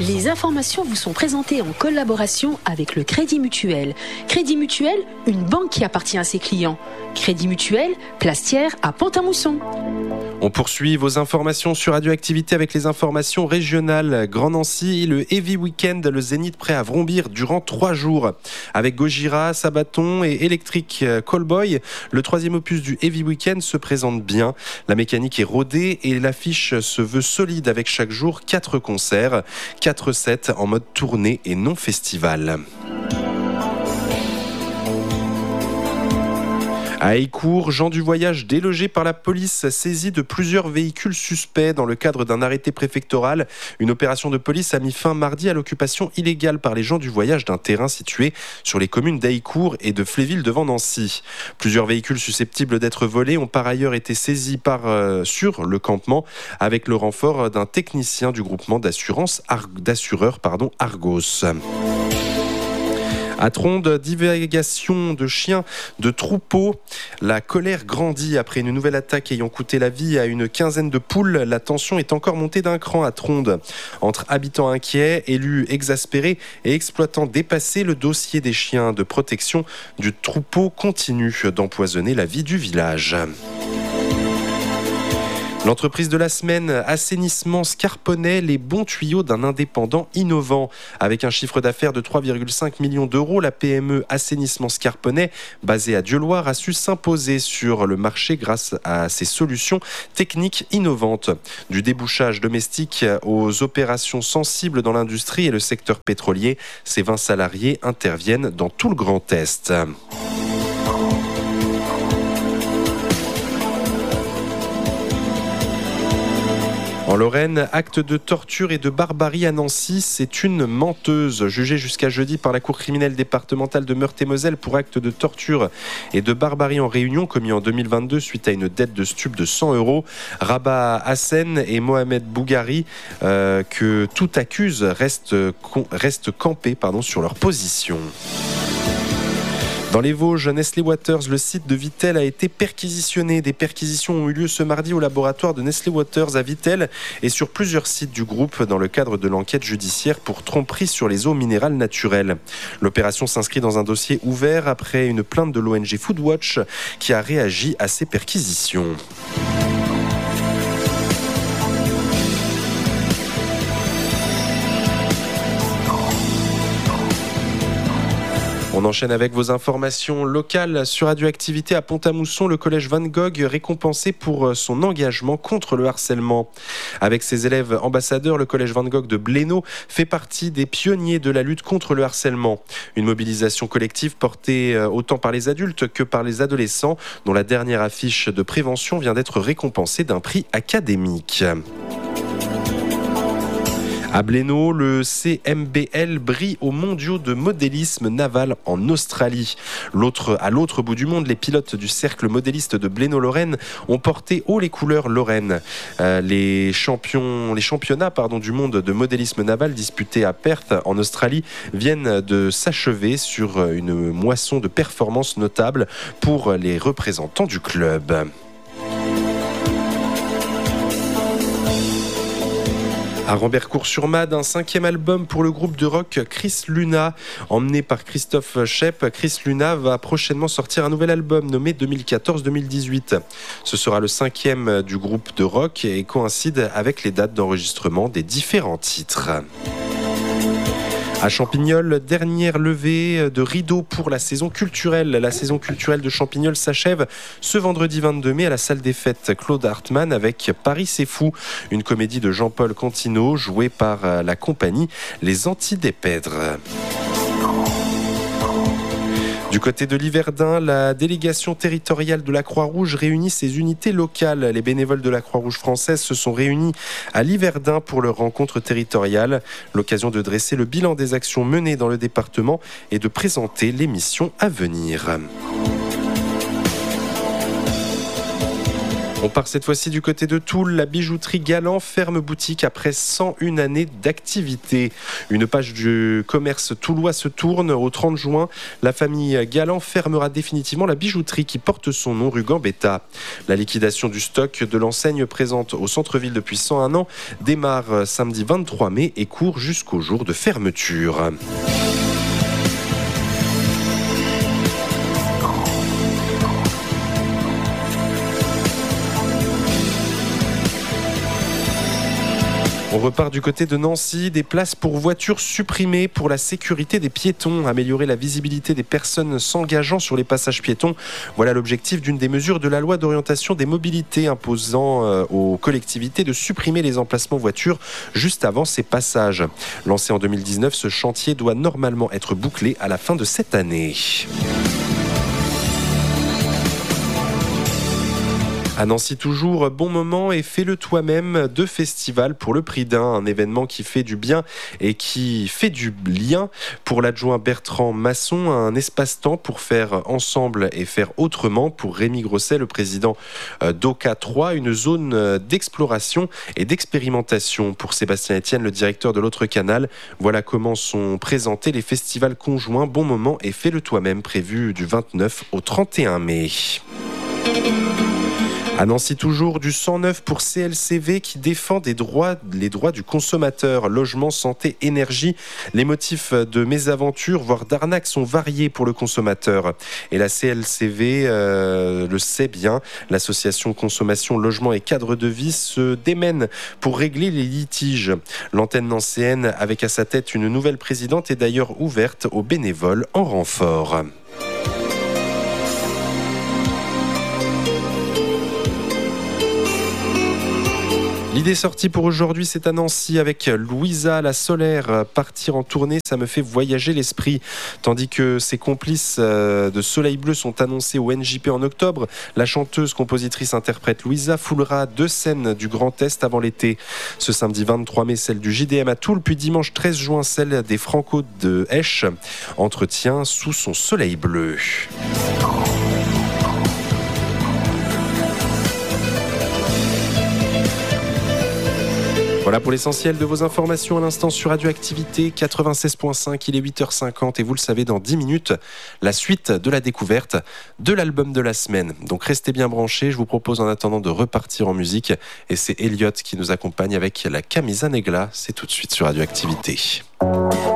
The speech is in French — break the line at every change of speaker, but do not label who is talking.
Les informations vous sont présentées en collaboration avec le Crédit Mutuel. Crédit Mutuel, une banque qui appartient à ses clients. Crédit Mutuel, Plastière à Pont-à-Mousson.
On poursuit vos informations sur Radioactivité avec les informations régionales. Grand Nancy, le Heavy Weekend, le Zénith prêt à vrombir durant 3 jours. Avec Gojira, Sabaton et Electric Callboy, le 3e opus du Heavy Weekend se présente bien. La mécanique est rodée et l'affiche se veut solide avec chaque jour 4 concerts, 4 sets en mode tournée et non festival. À Écourt, gens du voyage délogés par la police saisis de plusieurs véhicules suspects dans le cadre d'un arrêté préfectoral. Une opération de police a mis fin mardi à l'occupation illégale par les gens du voyage d'un terrain situé sur les communes d'Aïcourt et de Fléville devant Nancy. Plusieurs véhicules susceptibles d'être volés ont par ailleurs été saisis sur le campement avec le renfort d'un technicien du groupement d'assureurs Argos. À Tronde, divagation de chiens de troupeaux. La colère grandit après une nouvelle attaque ayant coûté la vie à une quinzaine de poules. La tension est encore montée d'un cran à Tronde. Entre habitants inquiets, élus exaspérés et exploitants dépassés, le dossier des chiens de protection du troupeau continue d'empoisonner la vie du village. L'entreprise de la semaine, Assainissement Scarponnet, les bons tuyaux d'un indépendant innovant. Avec un chiffre d'affaires de 3,5 millions d'euros, la PME Assainissement Scarponnet, basée à Dieuloir, a su s'imposer sur le marché grâce à ses solutions techniques innovantes. Du débouchage domestique aux opérations sensibles dans l'industrie et le secteur pétrolier, ces 20 salariés interviennent dans tout le Grand Est. En Lorraine, acte de torture et de barbarie à Nancy, c'est une menteuse jugée jusqu'à jeudi par la cour criminelle départementale de Meurthe-et-Moselle pour acte de torture et de barbarie en Réunion commis en 2022 suite à une dette de stup de 100 €. Rabat Hassen et Mohamed Bougari, que tout accuse, restent campés sur leur position. Dans les Vosges, Nestlé Waters, le site de Vittel a été perquisitionné. Des perquisitions ont eu lieu ce mardi au laboratoire de Nestlé Waters à Vittel et sur plusieurs sites du groupe dans le cadre de l'enquête judiciaire pour tromperie sur les eaux minérales naturelles. L'opération s'inscrit dans un dossier ouvert après une plainte de l'ONG Foodwatch qui a réagi à ces perquisitions. On enchaîne avec vos informations locales sur Radioactivité à Pont-à-Mousson. Le collège Van Gogh récompensé pour son engagement contre le harcèlement. Avec ses élèves ambassadeurs, le collège Van Gogh de Blénaud fait partie des pionniers de la lutte contre le harcèlement. Une mobilisation collective portée autant par les adultes que par les adolescents, dont la dernière affiche de prévention vient d'être récompensée d'un prix académique. À Blénaud, le CMBL brille aux mondiaux de modélisme naval en Australie. À l'autre bout du monde, les pilotes du cercle modéliste de Blénaud-Lorraine ont porté haut les couleurs lorraines. Les championnats du monde de modélisme naval disputés à Perth, en Australie, viennent de s'achever sur une moisson de performances notables pour les représentants du club. À Rambercourt-sur-Made, un 5e album pour le groupe de rock Chris Luna. Emmené par Christophe Schepp, Chris Luna va prochainement sortir un nouvel album nommé 2014-2018. Ce sera le 5e du groupe de rock et coïncide avec les dates d'enregistrement des différents titres. À Champignol, dernière levée de rideau pour la saison culturelle. La saison culturelle de Champignol s'achève ce vendredi 22 mai à la salle des fêtes Claude Hartmann avec Paris c'est fou, une comédie de Jean-Paul Cantino jouée par la compagnie Les Antidépèdres. Du côté de l'Yverdun, la délégation territoriale de la Croix-Rouge réunit ses unités locales. Les bénévoles de la Croix-Rouge française se sont réunis à l'Yverdun pour leur rencontre territoriale. L'occasion de dresser le bilan des actions menées dans le département et de présenter les missions à venir. On part cette fois-ci du côté de Toul. La bijouterie Galant ferme boutique après 101 années d'activité. Une page du commerce toulois se tourne. Au 30 juin, la famille Galant fermera définitivement la bijouterie qui porte son nom, rue Gambetta. La liquidation du stock de l'enseigne présente au centre-ville depuis 101 ans démarre samedi 23 mai et court jusqu'au jour de fermeture. On repart du côté de Nancy, des places pour voitures supprimées pour la sécurité des piétons, améliorer la visibilité des personnes s'engageant sur les passages piétons. Voilà l'objectif d'une des mesures de la loi d'orientation des mobilités imposant aux collectivités de supprimer les emplacements voitures juste avant ces passages. Lancé en 2019, ce chantier doit normalement être bouclé à la fin de cette année. À Nancy toujours, Bon Moment et Fais-le toi-même, 2 festivals pour le prix d'un, un événement qui fait du bien et qui fait du lien. Pour l'adjoint Bertrand Masson, un espace-temps pour faire ensemble et faire autrement. Pour Rémi Grosset, le président d'Oka 3, une zone d'exploration et d'expérimentation. Pour Sébastien Etienne, le directeur de l'autre canal, voilà comment sont présentés les festivals conjoints Bon Moment et Fais-le toi-même, prévus du 29 au 31 mai. À Nancy toujours, du 109 pour CLCV qui défend les droits du consommateur, logement, santé, énergie. Les motifs de mésaventure, voire d'arnaque, sont variés pour le consommateur. Et la CLCV le sait bien. L'association Consommation, Logement et Cadre de Vie se démène pour régler les litiges. L'antenne nancéenne, avec à sa tête une nouvelle présidente, est d'ailleurs ouverte aux bénévoles en renfort. L'idée sortie pour aujourd'hui, c'est à Nancy avec Louisa la Solaire. Partir en tournée, ça me fait voyager l'esprit. Tandis que ses complices de Soleil Bleu sont annoncés au NJP en octobre, la chanteuse, compositrice, interprète Louisa foulera 2 scènes du Grand Est avant l'été. Ce samedi 23 mai, celle du JDM à Toul, puis dimanche 13 juin, celle des Franco de Esch. Entretien sous son Soleil Bleu. Voilà pour l'essentiel de vos informations à l'instant sur Radioactivité 96.5, il est 8h50 et vous le savez, dans 10 minutes, la suite de la découverte de l'album de la semaine. Donc restez bien branchés, je vous propose en attendant de repartir en musique et c'est Elliot qui nous accompagne avec la Camisa Negla, c'est tout de suite sur Radioactivité.